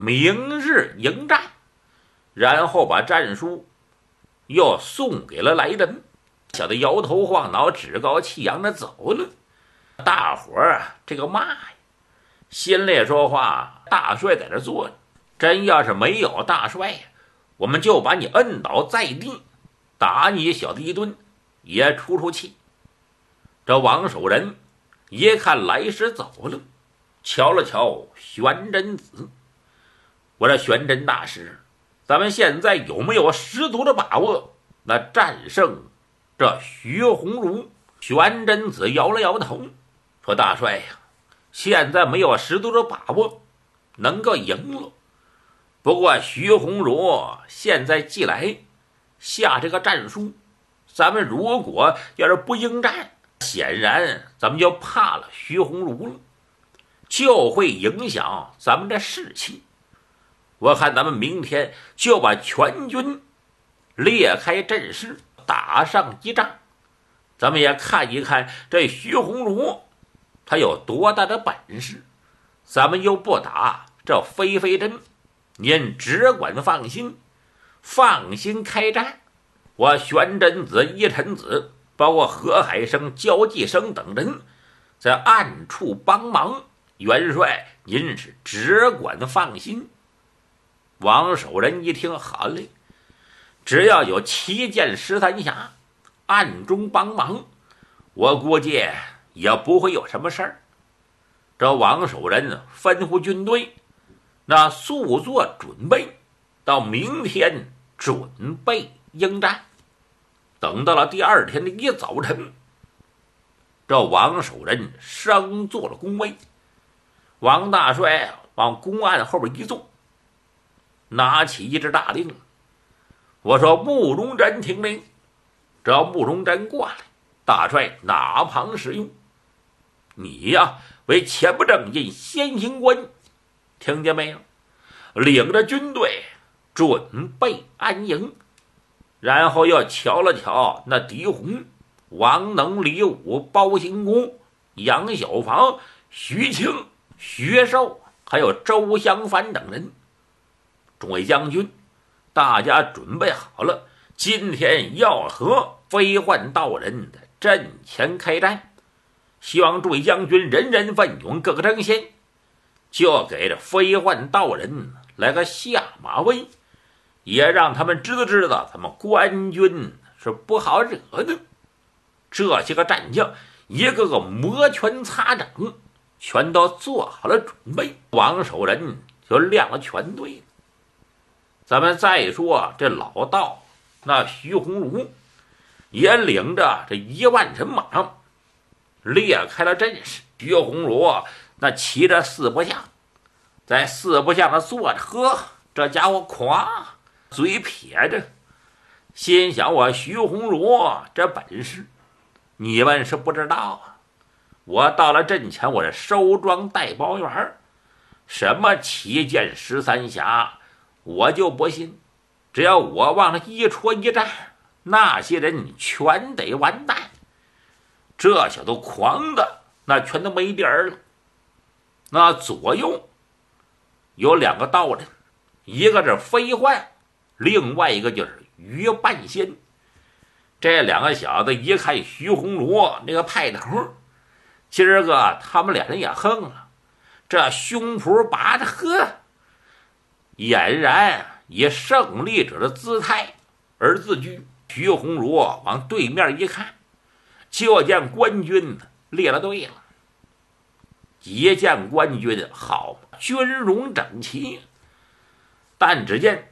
明日迎战。然后把战书又送给了来人。小的摇头晃脑，趾高气扬的走了。大伙儿啊，这个骂呀，心里说话，大帅在这坐着，真要是没有大帅呀，我们就把你摁倒在地，打你小子一顿，也出气。这王守仁一看来时走了，瞧了瞧玄真子，我说玄真大师，咱们现在有没有十足的把握那战胜这徐鸿儒？玄真子摇了摇头，说大帅呀，现在没有十足的把握能够赢了。不过徐鸿儒现在既来下这个战书，咱们如果要是不应战，显然咱们就怕了徐鸿儒了，就会影响咱们的士气。我看咱们明天就把全军列开阵势，打上一仗，咱们也看一看这徐鸿儒他有多大的本事。咱们又不打这飞飞针，您只管放心开战。我玄真子、一臣子，包括何海生、焦继生等人在暗处帮忙，元帅您是只管放心。王守仁一听，好嘞，只要有7箭13侠暗中帮忙，我估计也不会有什么事儿。这王守仁吩咐军队那速做准备，到明天准备应战。等到了第二天的一早晨，这王守仁升做了工位，王大帅往公案后边一坐，拿起一支大令，我说慕容真听令。这慕容真过来，大帅哪旁使用？你呀，为前不正印先行官，听见没有？领着军队准备安营。然后又瞧了瞧那狄洪、王能、李武、包兴公、杨小房、徐庆、徐寿，还有周襄藩等人。众位将军，大家准备好了，今天要和飞幻道人的阵前开战，希望诸位将军人人奋勇，各个争先，就给这飞幻道人来个下马威，也让他们知道他们官军是不好惹的。这些个战将一个个摩拳擦掌，全都做好了准备。王守仁就亮了全队了。咱们再说这老道那徐鸿儒也领着这1万人马列开了阵势。徐鸿儒那骑着四不像，在四不像上坐着，呵，这家伙夸嘴撇着，心想我徐鸿儒这本事你们是不知道啊。我到了阵前，我是收庄带包圆，什么7箭13侠我就不信。只要我往那一戳一战，那些人全得完蛋。这小子狂的那全都没边儿了。那左右有2个道人，一个是飞幻，另外一个就是于半仙。这2个小子一看徐鸿儒那个派头，今儿个他们俩人也横了，这胸脯拔着，呵，俨然以胜利者的姿态而自居。徐鸿儒往对面一看，就见官军列了队了。一见官军，好，军容整齐，但只见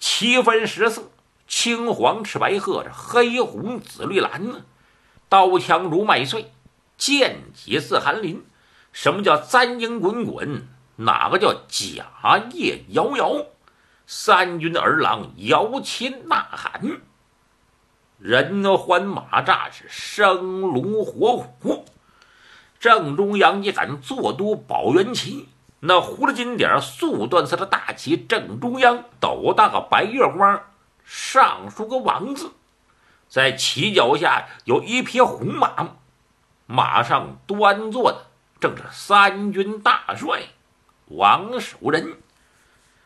7分10色，青黄赤白褐，黑红紫绿蓝呢，刀枪如麦穗，剑戟似寒林。什么叫簪缨滚滚？哪个叫甲叶摇摇？三军儿郎摇旗呐喊，人欢马乍，是生龙活虎。正中央一杆坐都宝元旗，那葫芦金顶素缎色的大旗正中央斗大个白月光，上书个王字。在旗脚下有一匹红马，马上端坐的正是三军大帅王守仁。